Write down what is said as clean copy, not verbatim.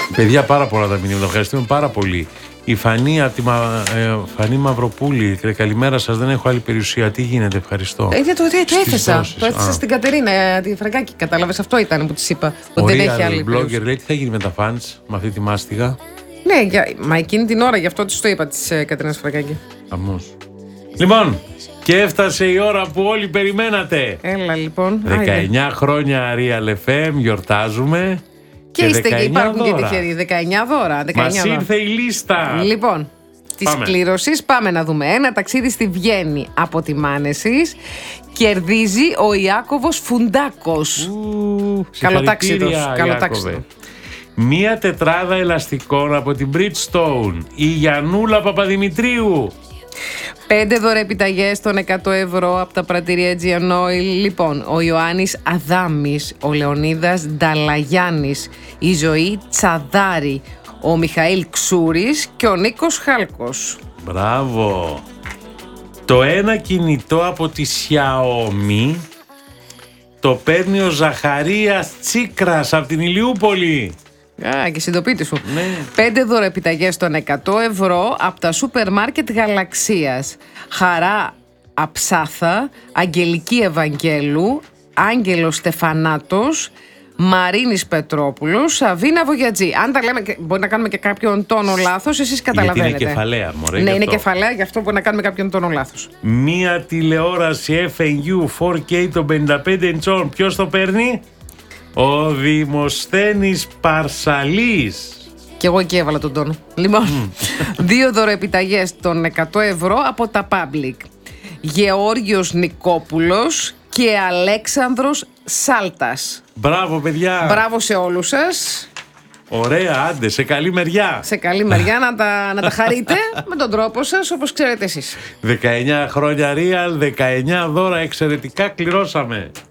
Παιδιά, πάρα πολλά τα μηνύματα. Ευχαριστούμε πάρα πολύ. Η Φανή από τη Φανή Μαυροπούλη. Καλημέρα σας. Δεν έχω άλλη περιουσία. Τι γίνεται, ευχαριστώ. Το έθεσα. Το έθεσα στην Κατερίνα τη Φραγκάκη. Κατάλαβες, αυτό ήταν που της είπα. Ότι δεν έχει άλλη περιουσία. Blogger λέει τι θα γίνει με τα fans, με αυτή τη μάστιγα. Ναι, μα εκείνη την ώρα γι' αυτό της το είπα της Κατερίνας Φραγκάκη. Αμώς. Λοιπόν, και έφτασε η ώρα που όλοι περιμένατε. Έλα λοιπόν. 19 χρόνια Real FM, γιορτάζουμε. Και υπάρχουν και τυχεροί. 19 δώρα. Μας ήρθε η λίστα. Λοιπόν, της κλήρωσης πάμε να δούμε. Ένα ταξίδι στη Βιέννη από τη Μάνεσης. Κερδίζει ο Ιάκωβος Φουντάκος. Καλοτάξιδος. Μία τετράδα ελαστικών από την Bridgestone. Η Γιαννούλα Παπαδημητρίου. 5 δωρεπιταγές των 100 ευρώ από τα πρατήρια Aegean Oil. Λοιπόν, ο Ιωάννης Αδάμης, ο Λεωνίδας Νταλαγιάννης, η Ζωή Τσαδάρη, ο Μιχαήλ Ξούρης και ο Νίκος Χάλκος. Μπράβο. Το ένα κινητό από τη Xiaomi το παίρνει ο Ζαχαρίας Τσίκρας από την Ηλιούπολη. Και συντοπίτη σου. Ναι. 5 δωρεπιταγές των 100 ευρώ από τα σούπερ μάρκετ Γαλαξίας. Χαρά Αψάθα, Αγγελική Ευαγγέλου, Άγγελος Στεφανάτος, Μαρίνης Πετρόπουλος, Σαβίνα Βογιατζή. Αν τα λέμε, μπορεί να κάνουμε και κάποιον τόνο λάθος, εσείς καταλαβαίνετε. Γιατί είναι κεφαλαία, μωρέ. Ναι, είναι κεφαλαία, γι' αυτό μπορεί να κάνουμε κάποιον τόνο λάθος. Μία τηλεόραση FNU 4K των 55 ιντσών. Ποιος το παίρνει? Ο Δημοσθένης Παρσαλής. Και εγώ εκεί έβαλα τον τόνο. Λοιπόν, 2 δωρεπιταγές των 100 ευρώ από τα Public. Γεώργιος Νικόπουλος και Αλέξανδρος Σάλτας. Μπράβο, παιδιά. Μπράβο σε όλους σας. Ωραία, άντε, σε καλή μεριά. Σε καλή μεριά να τα χαρείτε με τον τρόπο σας, όπως ξέρετε εσείς. 19 χρόνια Real, 19 δώρα, εξαιρετικά κληρώσαμε.